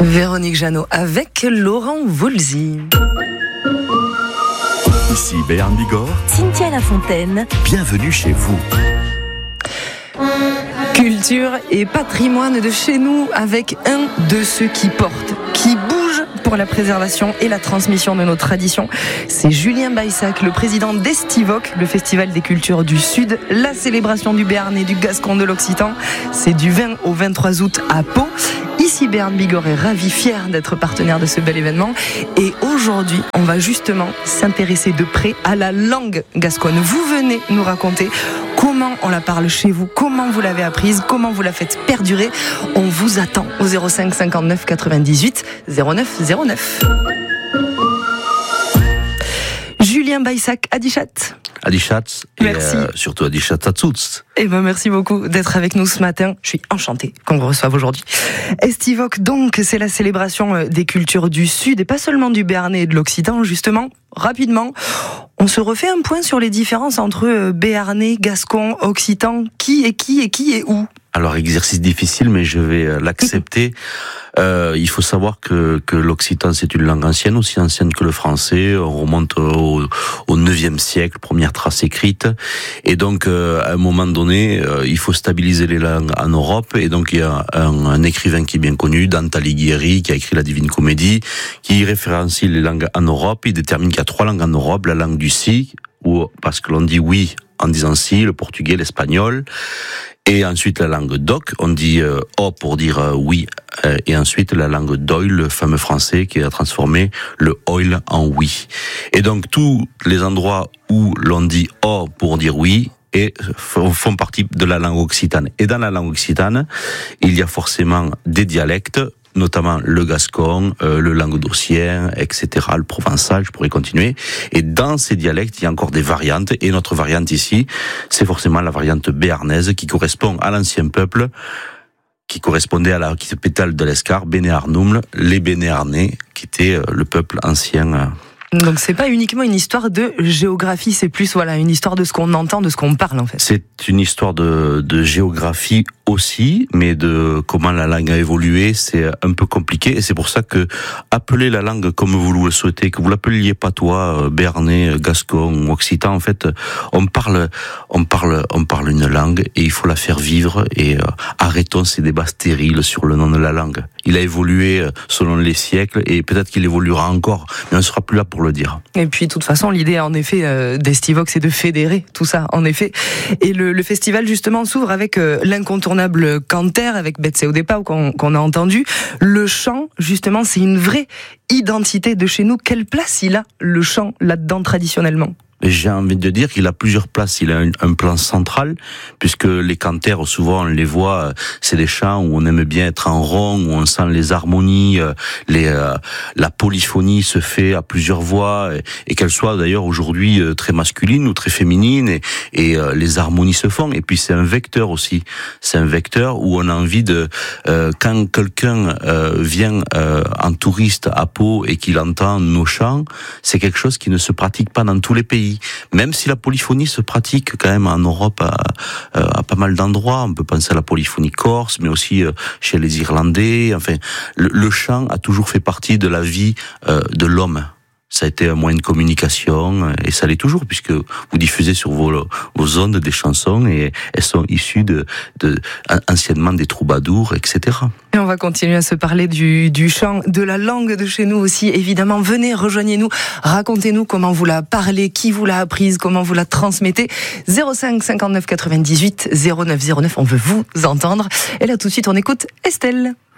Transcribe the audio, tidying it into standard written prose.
Véronique Jeannot avec Laurent Voulzy. Ici Béarn Bigorre. Cynthia Lafontaine. Bienvenue chez vous. Culture et patrimoine de chez nous avec un de ceux qui portent, qui bouge pour la préservation et la transmission de nos traditions. C'est Julien Baissac, le président d'Estivoc, le Festival des cultures du Sud, la célébration du Béarn et du Gascon de l'Occitan. C'est du 20 au 23 août à Pau. Ici Béarn Bigorre est ravi, fier d'être partenaire de ce bel événement. Et aujourd'hui, on va justement s'intéresser de près à la langue gasconne. Vous venez nous raconter comment on la parle chez vous, comment vous l'avez apprise, comment vous la faites perdurer. On vous attend au 05 59 98 09 09. Julien Baissac, Adichat. Adichat et surtout Adichat à tous. Eh ben merci beaucoup d'être avec nous ce matin. Je suis enchantée qu'on vous reçoive aujourd'hui. Estivoc, donc, c'est la célébration des cultures du Sud et pas seulement du Béarnais et de l'Occitan. Justement, rapidement, on se refait un point sur les différences entre Béarnais, Gascon, Occitan. Qui est où? Alors, exercice difficile, mais je vais l'accepter. Il faut savoir que l'occitan, c'est une langue ancienne, aussi ancienne que le français. On remonte au 9e siècle, première trace écrite. Et donc, à un moment donné, il faut stabiliser les langues en Europe. Et donc, il y a un écrivain qui est bien connu, Dante Alighieri, qui a écrit la Divine Comédie, qui référencie les langues en Europe. Il détermine qu'il y a 3 langues en Europe. La langue du si, parce que l'on dit oui en disant si, le portugais, l'espagnol. Et ensuite la langue doc, on dit o pour dire oui, et ensuite la langue d'oil, le fameux français qui a transformé le oil en oui. Et donc tous les endroits où l'on dit o pour dire oui et font partie de la langue occitane. Et dans la langue occitane, il y a forcément des dialectes, notamment le gascon, le languedocien, etc., le provençal, je pourrais continuer. Et dans ces dialectes, il y a encore des variantes. Et notre variante ici, c'est forcément la variante béarnaise qui correspond à l'ancien peuple, qui correspondait à la pétale de l'Escar, Bénéarnum, les Bénéarnais, qui était le peuple ancien. Donc c'est pas uniquement une histoire de géographie, c'est plus une histoire de ce qu'on entend, de ce qu'on parle en fait. C'est une histoire de géographie aussi, mais de comment la langue a évolué, c'est un peu compliqué et c'est pour ça que appeler la langue comme vous le souhaitez, que vous l'appeliez patois, béarnais, gascon, occitan, en fait, on parle une langue et il faut la faire vivre et arrêtons ces débats stériles sur le nom de la langue. Il a évolué selon les siècles et peut-être qu'il évoluera encore, mais on ne sera plus là pour le dire. Et puis, de toute façon, l'idée, en effet, d'Estivoc, c'est de fédérer tout ça, en effet. Et le festival, justement, s'ouvre avec l'incontournable canter, avec Betsé Odepau, qu'on a entendu. Le chant, justement, c'est une vraie identité de chez nous. Quelle place il a, le chant, là-dedans, traditionnellement ? J'ai envie de dire qu'il a plusieurs places. Il a un plan central, puisque les canters, souvent, on les voit, c'est des chants où on aime bien être en rond, où on sent les harmonies, la polyphonie se fait à plusieurs voix, et qu'elle soit d'ailleurs aujourd'hui très masculine ou très féminine, et les harmonies se font. Et puis c'est un vecteur aussi. C'est un vecteur où on a envie de, quand quelqu'un vient en touriste à Pau et qu'il entend nos chants, c'est quelque chose qui ne se pratique pas dans tous les pays. Même si la polyphonie se pratique quand même en Europe à pas mal d'endroits, on peut penser à la polyphonie corse, mais aussi chez les Irlandais. Enfin, le chant a toujours fait partie de la vie de l'homme. Ça a été un moyen de communication et ça l'est toujours puisque vous diffusez sur vos ondes des chansons et elles sont issues anciennement des troubadours, etc. Et on va continuer à se parler du chant, de la langue de chez nous aussi. Évidemment, venez, rejoignez-nous, racontez-nous comment vous la parlez, qui vous l'a apprise, comment vous la transmettez. 05 59 98 09 09, on veut vous entendre. Et là tout de suite, on écoute Estelle.